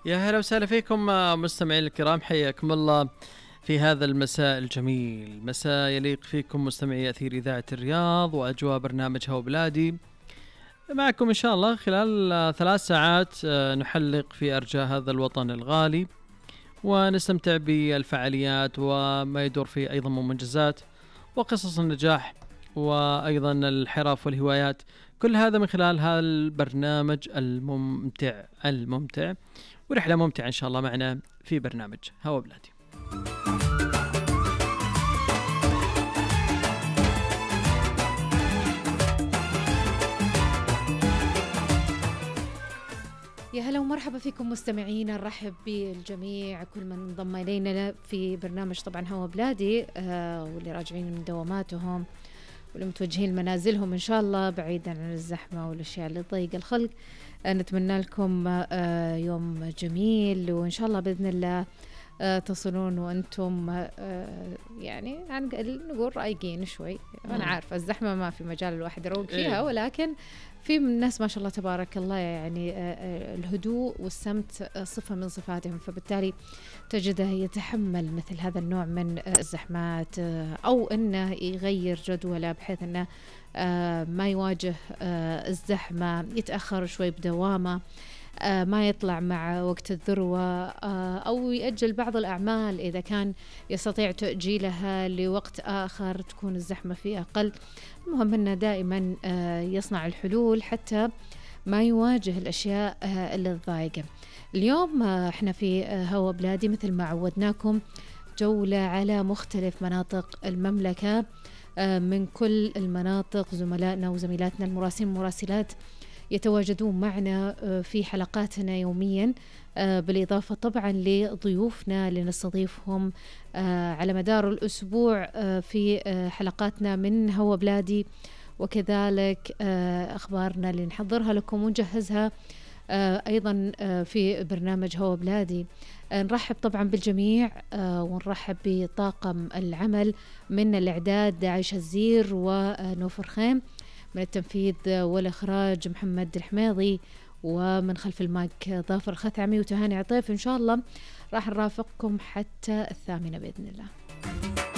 يا هلا وسهلا فيكم مستمعين الكرام، حياكم الله في هذا المساء الجميل، مساء يليق فيكم مستمعي أثير إذاعة الرياض وأجواء برنامج هو بلادي. معكم إن شاء الله خلال 3 ساعات نحلق في أرجاء هذا الوطن الغالي، ونستمتع بالفعاليات وما يدور فيه أيضا من منجزات وقصص النجاح وأيضا الحرف والهوايات، كل هذا من خلال هذا البرنامج الممتع ورحلة ممتعة إن شاء الله معنا في برنامج هوا بلادي. يا هلا ومرحبا فيكم مستمعينا، نرحب بالجميع كل من انضم إلينا في برنامج طبعا هوا بلادي، واللي راجعين من دواماتهم واللي متوجهين لمنازلهم إن شاء الله بعيدا عن الزحمة والأشياء اللي تضيق الخلق. نتمنى لكم يوم جميل، وإن شاء الله بإذن الله تصلون وأنتم يعني نقول رايقين شوي. أنا عارفة الزحمة ما في مجال الواحد يروق فيها، ولكن في من الناس ما شاء الله تبارك الله يعني الهدوء والسمت صفة من صفاتهم، فبالتالي تجده يتحمل مثل هذا النوع من الزحمات، أو أنه يغير جدوله بحيث أنه ما يواجه الزحمة، يتأخر شوي بدوامه، ما يطلع مع وقت الذروة، أو يأجل بعض الأعمال إذا كان يستطيع تأجيلها لوقت آخر تكون الزحمة فيه أقل. المهم أنه دائما يصنع الحلول حتى ما يواجه الأشياء اللي تضايقه. اليوم احنا في هوا بلادي مثل ما عودناكم جولة على مختلف مناطق المملكة، من كل المناطق زملائنا وزميلاتنا المراسلين والمراسلات يتواجدون معنا في حلقاتنا يوميا، بالإضافة طبعا لضيوفنا اللي نستضيفهم على مدار الأسبوع في حلقاتنا من هوا بلادي، وكذلك أخبارنا اللي نحضرها لكم ونجهزها أيضا في برنامج هوا بلادي. نرحب طبعا بالجميع، ونرحب بطاقم العمل من الإعداد عائشة الزير ونوفر خيم، من التنفيذ والإخراج محمد الحميضي، ومن خلف المايك ظافر الخثعمي وتهاني عطيف. إن شاء الله راح نرافقكم حتى 8 بإذن الله.